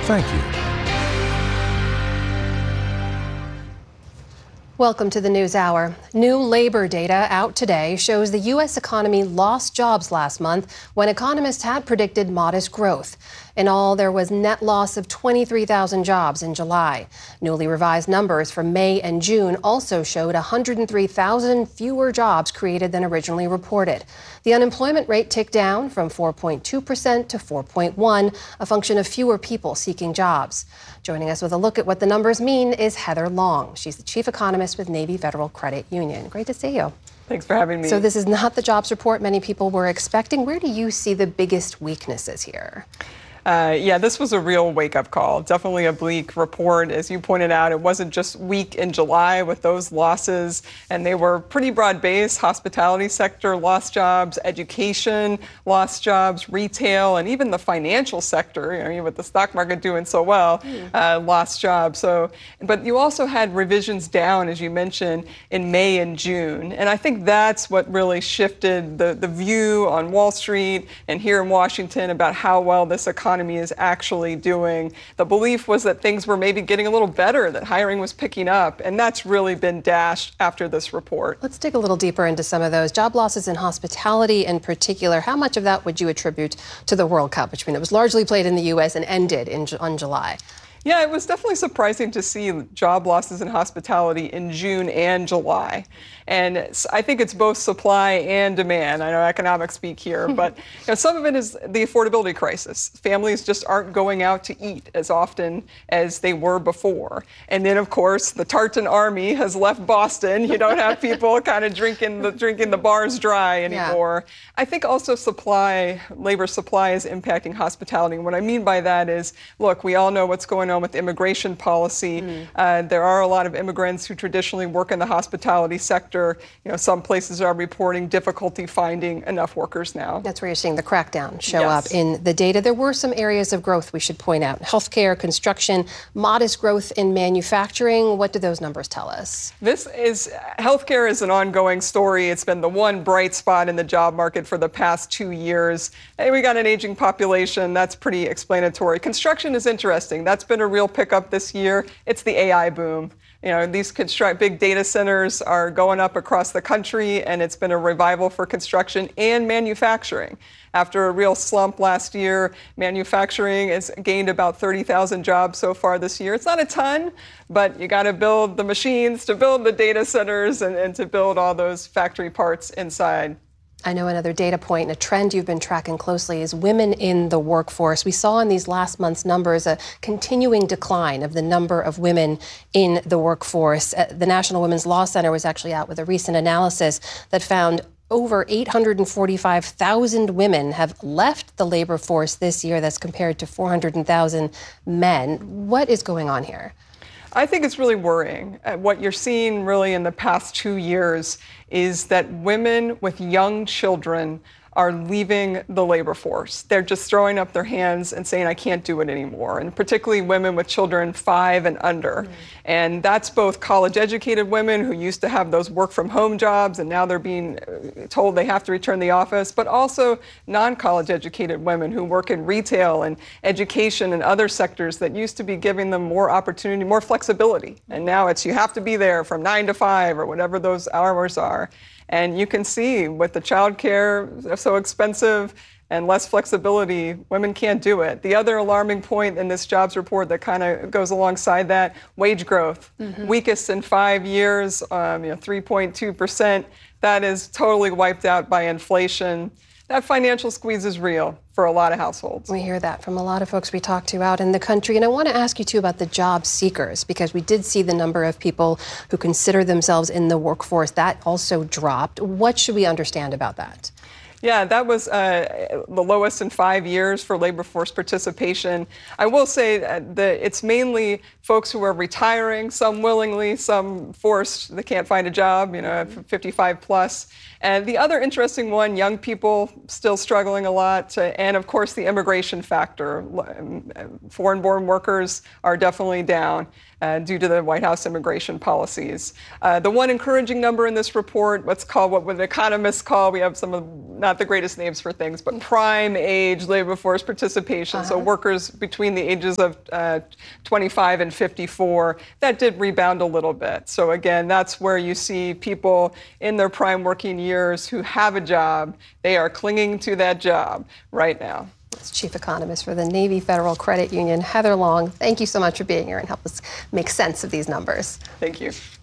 Thank you. Welcome to the News Hour. New labor data out today shows the U.S. economy lost jobs last month when economists had predicted modest growth. In all, there was net loss of 23,000 jobs in July. Newly revised numbers for May and June also showed 103,000 fewer jobs created than originally reported. The unemployment rate ticked down from 4.2% to 4.1%, a function of fewer people seeking jobs. Joining us with a look at what the numbers mean is Heather Long. She's the chief economist with Navy Federal Credit Union. Great to see you. Thanks for having me. So this is not the jobs report many people were expecting. Where do you see the biggest weaknesses here? This was a real wake-up call. Definitely a bleak report. As you pointed out, it wasn't just weak in July with those losses, and they were pretty broad-based. Hospitality sector lost jobs, education lost jobs, retail, and even the financial sector, with the stock market doing so well, lost jobs. But you also had revisions down, as you mentioned, in May and June. And I think that's what really shifted the view on Wall Street and here in Washington about how well this economy is actually doing. The belief was that things were maybe getting a little better, that hiring was picking up, and that's really been dashed after this report. Let's dig a little deeper into some of those. Job losses in hospitality in particular, how much of that would you attribute to the World Cup, which it was largely played in the U.S. and ended on July? Yeah, it was definitely surprising to see job losses in hospitality in June and July. And I think it's both supply and demand. I know economics speak here, but some of it is the affordability crisis. Families just aren't going out to eat as often as they were before. And then, of course, the Tartan Army has left Boston. You don't have people kind of drinking the bars dry anymore. Yeah. I think also labor supply is impacting hospitality. And what I mean by that is, look, we all know what's going on with immigration policy. There are a lot of immigrants who traditionally work in the hospitality sector. Some places are reporting difficulty finding enough workers now. That's where you're seeing the crackdown show up in the data. There were some areas of growth we should point out. Healthcare, construction, modest growth in manufacturing. What do those numbers tell us? Healthcare is an ongoing story. It's been the one bright spot in the job market for the past 2 years. Hey, we got an aging population. That's pretty explanatory. Construction is interesting. That's been a real pickup this year. It's the AI boom. These big data centers are going up across the country, and it's been a revival for construction and manufacturing. After a real slump last year, manufacturing has gained about 30,000 jobs so far this year. It's not a ton, but you got to build the machines to build the data centers and to build all those factory parts inside. I know another data point and a trend you've been tracking closely is women in the workforce. We saw in these last month's numbers a continuing decline of the number of women in the workforce. The National Women's Law Center was actually out with a recent analysis that found over 845,000 women have left the labor force this year. That's compared to 400,000 men. What is going on here? I think it's really worrying. What you're seeing really in the past 2 years is that women with young children are leaving the labor force. They're just throwing up their hands and saying, I can't do it anymore. And particularly women with children 5 and under. And that's both college-educated women who used to have those work-from-home jobs, and now they're being told they have to return to the office, but also non-college-educated women who work in retail and education and other sectors that used to be giving them more opportunity, more flexibility. And now it's you have to be there from 9 to 5 or whatever those hours are. And you can see with the child care so expensive and less flexibility, women can't do it. The other alarming point in this jobs report that kind of goes alongside that, wage growth. Weakest in 5 years, 3.2%. That is totally wiped out by inflation. That financial squeeze is real for a lot of households. We hear that from a lot of folks we talk to out in the country. And I want to ask you, too, about the job seekers, because we did see the number of people who consider themselves in the workforce. That also dropped. What should we understand about that? Yeah, that was the lowest in 5 years for labor force participation. I will say that it's mainly folks who are retiring, some willingly, some forced. They can't find a job, 55 plus. And the other interesting one, young people still struggling a lot, and of course the immigration factor. Foreign-born workers are definitely down due to the White House immigration policies. The one encouraging number in this report, what economists call, we have some of not the greatest names for things, but prime age labor force participation. So workers between the ages of 25 and 54, that did rebound a little bit. So again, that's where you see people in their prime working years who have a job. They are clinging to that job right now. That's Chief Economist for the Navy Federal Credit Union, Heather Long. Thank you so much for being here and help us make sense of these numbers. Thank you.